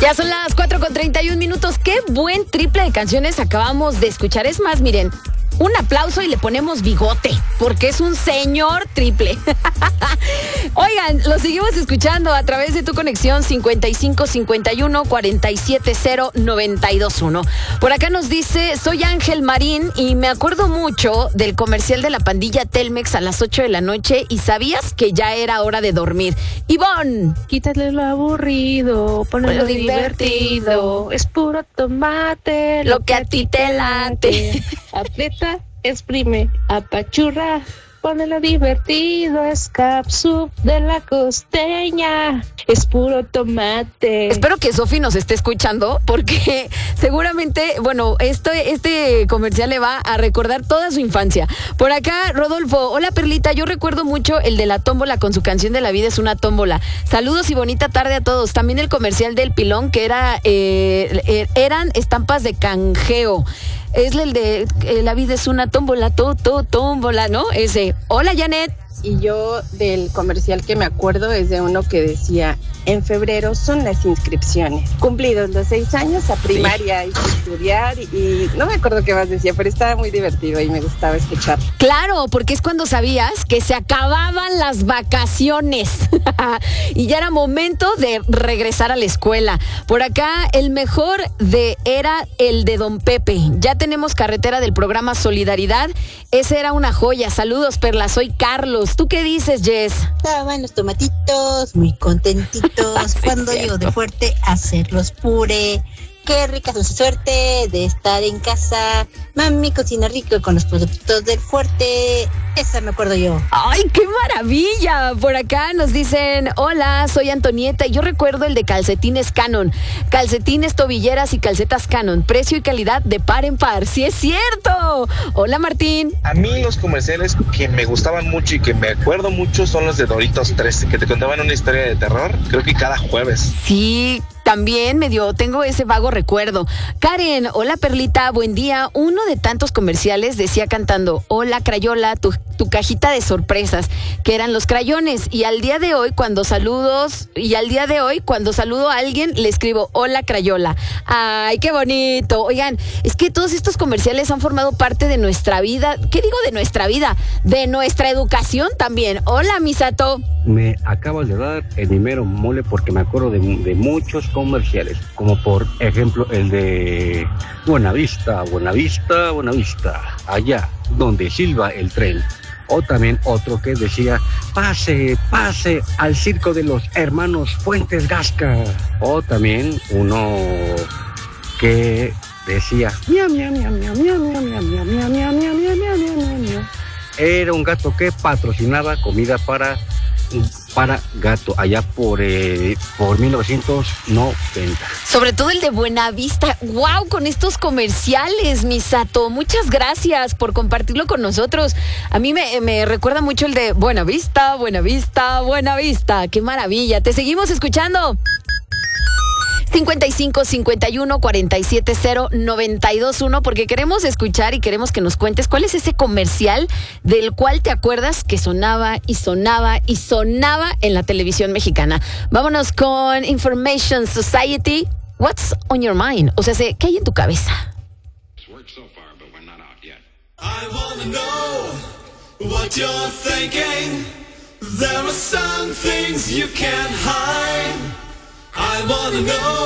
Ya son las 4:31. Qué buen triple de canciones acabamos de escuchar. Es más, miren, un aplauso y le ponemos bigote, porque es un señor triple. Oigan, lo seguimos escuchando a través de tu conexión 55 51 47 0 921. Por acá nos dice, soy Ángel Marín y me acuerdo mucho del comercial de la pandilla Telmex a las 8 de la noche y sabías que ya era hora de dormir. Ivonne. Quítale lo aburrido, ponelo divertido, es puro tomate, lo que a ti te late. Aprieta, exprime, apachurra, ponelo divertido, es capsup de la costeña, es puro tomate. Espero que Sofi nos esté escuchando porque seguramente, bueno, este comercial le va a recordar toda su infancia. Por acá, Rodolfo, hola Perlita, yo recuerdo mucho el de la tómbola con su canción de La vida es una tómbola. Saludos y bonita tarde a todos. También el comercial del pilón que eran estampas de canjeo. Es el de La vida es una tómbola, tómbola, ¿no? Ese. Hola, Janet. Y yo del comercial que me acuerdo es de uno que decía, en febrero son las inscripciones. Cumplidos los 6 años a primaria, sí. Y estudiar y no me acuerdo qué más decía, pero estaba muy divertido y me gustaba escuchar. Claro, porque es cuando sabías que se acababan las vacaciones y ya era momento de regresar a la escuela. Por acá el mejor era el de Don Pepe. Ya tenemos carretera del programa Solidaridad. Ese era una joya. Saludos, Perla. Soy Carlos. ¿Tú qué dices, Jess? Estaban los tomatitos muy contentitos Sí, cuando cierto. llegó de fuerte a hacerlos puré. Qué rica su suerte de estar en casa. Mami cocina rico con los productos del fuerte. Esa me acuerdo yo. ¡Ay, qué maravilla! Por acá nos dicen, hola, soy Antonieta y yo recuerdo el de calcetines Canon. Calcetines, tobilleras y calcetas Canon. Precio y calidad de par en par. ¡Sí es cierto! Hola, Martín. A mí los comerciales que me gustaban mucho y que me acuerdo mucho son los de Doritos 13, que te contaban una historia de terror, creo que cada jueves. Sí, también tengo ese vago recuerdo. Karen, hola Perlita, buen día. Uno de tantos comerciales decía cantando, hola Crayola, tu cajita de sorpresas, que eran los crayones. Y al día de hoy, cuando saludo a alguien, le escribo, hola Crayola. Ay, qué bonito. Oigan, es que todos estos comerciales han formado parte de nuestra vida. ¿Qué digo de nuestra vida? De nuestra educación también. Hola, Misato. Me acabas de dar el primero mole porque me acuerdo de muchos comerciales, como por ejemplo el de Buenavista, allá donde silba el tren. O también otro que decía, pase al circo de los hermanos Fuentes Gasca. O también uno que decía, miau, miau, miau, miau, miau, miau, miau, miau, miau, miau, miau, miau, miau, miau, miau. Era un gato que patrocinaba comida para gato allá por 1990. Sobre todo el de Buenavista. ¡Wow! Con estos comerciales, Misato. Muchas gracias por compartirlo con nosotros. A mí me recuerda mucho el de Buenavista. ¡Qué maravilla! Te seguimos escuchando. 55 51 47 0 921 porque queremos escuchar y queremos que nos cuentes cuál es ese comercial del cual te acuerdas que sonaba y sonaba y sonaba en la televisión mexicana. Vámonos con Information Society. What's on your mind? O sea, ¿qué hay en tu cabeza? I wanna know what you're thinking. There are some things you can't hide. I wanna know